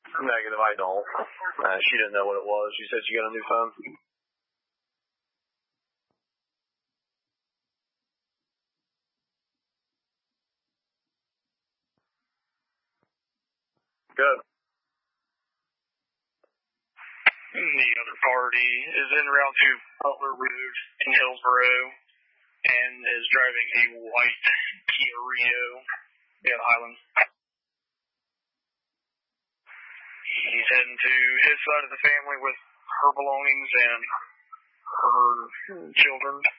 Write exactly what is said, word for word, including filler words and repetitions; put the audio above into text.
Negative, I don't. Uh, she didn't know what it was. She said she got a new phone. Good. The other party is en route to Butler Road in Hillsboro and is driving a white Kia Rio in Highland. He's heading to his side of the family with her belongings and her children.